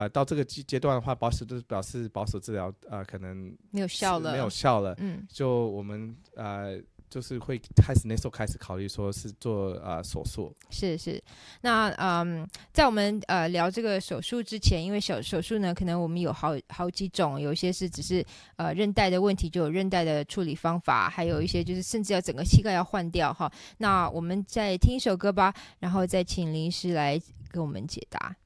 到这个阶段的话，保守就是表示保守治疗可能没有效了， 就我们就是会开始那时候开始考虑说是做手术。 是。那在我们聊这个手术之前，因为手术呢，可能我们有好几种，有一些是只是韧带的问题，就有韧带的处理方法，还有一些就是甚至要整个膝盖要换掉哈。那我们再听一首歌吧，然后再请林医师来给我们解答。